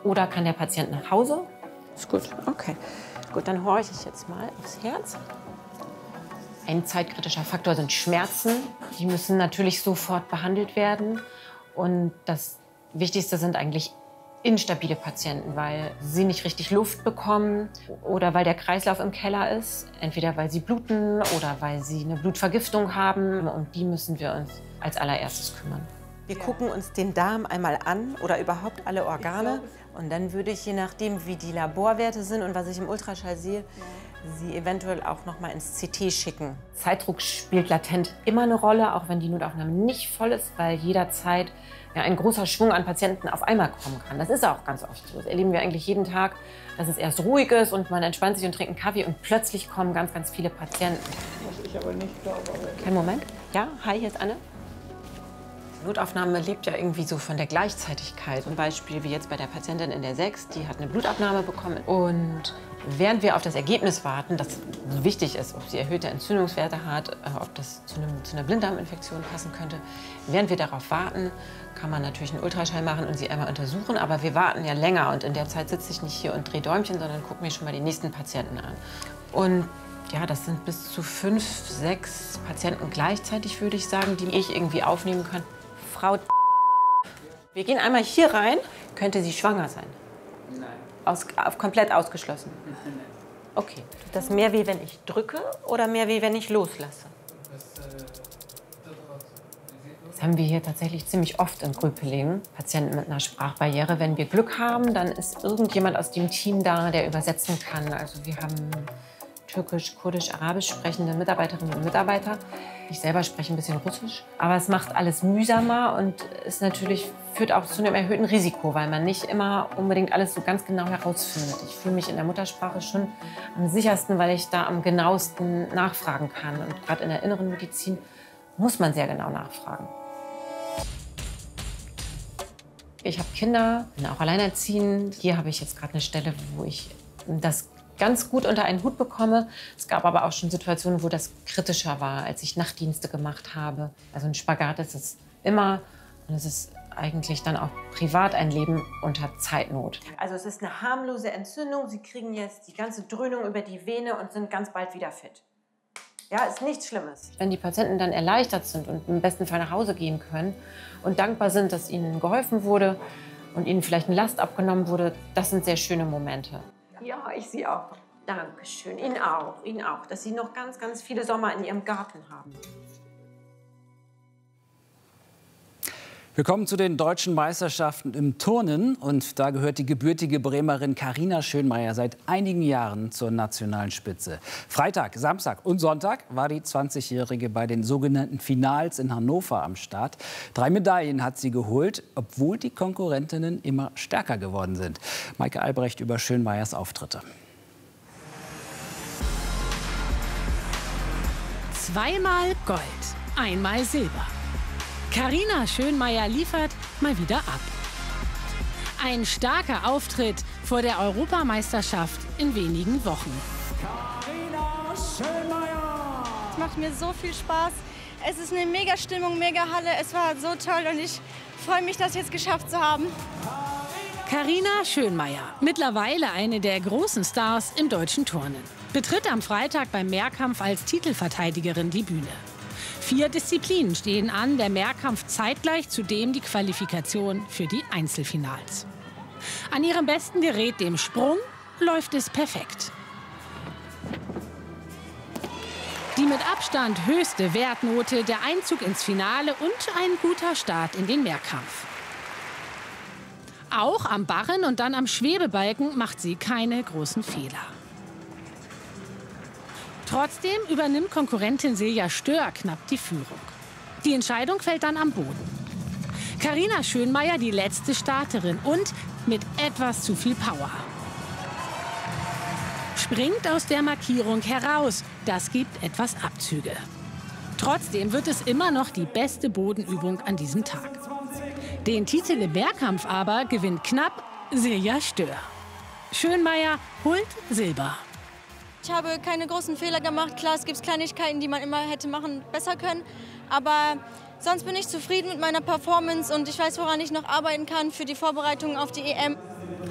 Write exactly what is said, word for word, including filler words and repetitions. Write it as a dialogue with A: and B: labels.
A: oder kann der Patient nach Hause? Ist gut, okay. Gut, dann horche ich jetzt mal aufs Herz. Ein zeitkritischer Faktor sind Schmerzen. Die müssen natürlich sofort behandelt werden. Und das Wichtigste sind eigentlich instabile Patienten, weil sie nicht richtig Luft bekommen oder weil der Kreislauf im Keller ist. Entweder weil sie bluten oder weil sie eine Blutvergiftung haben. Um die müssen wir uns als allererstes kümmern. Wir gucken uns den Darm einmal an oder überhaupt alle Organe. Und dann würde ich, je nachdem, wie die Laborwerte sind und was ich im Ultraschall sehe, sie eventuell auch noch mal ins C T schicken. Zeitdruck spielt latent immer eine Rolle, auch wenn die Notaufnahme nicht voll ist, weil jederzeit ja, ein großer Schwung an Patienten auf einmal kommen kann. Das ist auch ganz oft so. Das erleben wir eigentlich jeden Tag, dass es erst ruhig ist und man entspannt sich und trinkt einen Kaffee und plötzlich kommen ganz, ganz viele Patienten.
B: Was ich aber nicht glaube.
A: Kein Moment. Ja, hi, hier ist Anne. Notaufnahme lebt ja irgendwie so von der Gleichzeitigkeit. Zum Beispiel wie jetzt bei der Patientin in der sechs, die hat eine Blutabnahme bekommen. Und während wir auf das Ergebnis warten, das wichtig ist, ob sie erhöhte Entzündungswerte hat, ob das zu, einem, zu einer Blinddarminfektion passen könnte, während wir darauf warten, kann man natürlich einen Ultraschall machen und sie einmal untersuchen. Aber wir warten ja länger und in der Zeit sitze ich nicht hier und drehe Däumchen, sondern gucke mir schon mal die nächsten Patienten an. Und ja, das sind bis zu fünf, sechs Patienten gleichzeitig, würde ich sagen, die ich irgendwie aufnehmen kann. Frau, wir gehen einmal hier rein. Könnte sie schwanger sein?
B: Nein.
A: Aus, auf, komplett ausgeschlossen?
B: Nein.
A: Okay. Tut das mehr weh, wenn ich drücke oder mehr weh, wenn ich loslasse? Das haben wir hier tatsächlich ziemlich oft in Gröpelingen. Patienten mit einer Sprachbarriere. Wenn wir Glück haben, dann ist irgendjemand aus dem Team da, der übersetzen kann. Also wir haben türkisch, kurdisch, arabisch sprechende Mitarbeiterinnen und Mitarbeiter. Ich selber spreche ein bisschen Russisch. Aber es macht alles mühsamer und es natürlich führt auch zu einem erhöhten Risiko, weil man nicht immer unbedingt alles so ganz genau herausfindet. Ich fühle mich in der Muttersprache schon am sichersten, weil ich da am genauesten nachfragen kann. Und gerade in der inneren Medizin muss man sehr genau nachfragen. Ich habe Kinder, bin auch alleinerziehend. Hier habe ich jetzt gerade eine Stelle, wo ich das ganz gut unter einen Hut bekomme. Es gab aber auch schon Situationen, wo das kritischer war, als ich Nachtdienste gemacht habe. Also ein Spagat ist es immer und es ist eigentlich dann auch privat ein Leben unter Zeitnot. Also es ist eine harmlose Entzündung. Sie kriegen jetzt die ganze Dröhnung über die Vene und sind ganz bald wieder fit. Ja, ist nichts Schlimmes. Wenn die Patienten dann erleichtert sind und im besten Fall nach Hause gehen können und dankbar sind, dass ihnen geholfen wurde und ihnen vielleicht eine Last abgenommen wurde, das sind sehr schöne Momente. Ja, ich Sie auch. Dankeschön. Ihnen auch. Ihnen auch. Dass Sie noch ganz, ganz viele Sommer in Ihrem Garten haben.
C: Wir kommen zu den deutschen Meisterschaften im Turnen. Und da gehört die gebürtige Bremerin Carina Schönmeier seit einigen Jahren zur nationalen Spitze. Freitag, Samstag und Sonntag war die zwanzigjährige bei den sogenannten Finals in Hannover am Start. Drei Medaillen hat sie geholt, obwohl die Konkurrentinnen immer stärker geworden sind. Maike Albrecht über Schönmeiers Auftritte.
D: Zweimal Gold, einmal Silber. Carina Schönmeier liefert mal wieder ab. Ein starker Auftritt vor der Europameisterschaft in wenigen Wochen.
E: Carina Schönmeier! Es macht mir so viel Spaß. Es ist eine mega Stimmung, mega Halle. Es war so toll und ich freue mich, das jetzt geschafft zu haben.
D: Carina Schönmeier, mittlerweile eine der großen Stars im deutschen Turnen, betritt am Freitag beim Mehrkampf als Titelverteidigerin die Bühne. Vier Disziplinen stehen an, der Mehrkampf zeitgleich, zudem die Qualifikation für die Einzelfinals. An ihrem besten Gerät, dem Sprung, läuft es perfekt. Die mit Abstand höchste Wertnote, der Einzug ins Finale und ein guter Start in den Mehrkampf. Auch am Barren und dann am Schwebebalken macht sie keine großen Fehler. Trotzdem übernimmt Konkurrentin Silja Stör knapp die Führung. Die Entscheidung fällt dann am Boden. Carina Schönmeier, die letzte Starterin und mit etwas zu viel Power. Springt aus der Markierung heraus. Das gibt etwas Abzüge. Trotzdem wird es immer noch die beste Bodenübung an diesem Tag. Den Titel im Mehrkampf aber gewinnt knapp Silja Stör. Schönmeier holt Silber.
E: Ich habe keine großen Fehler gemacht. Klar, es gibt Kleinigkeiten, die man immer hätte machen besser können. Aber sonst bin ich zufrieden mit meiner Performance und ich weiß, woran ich noch arbeiten kann für die Vorbereitung auf die E M.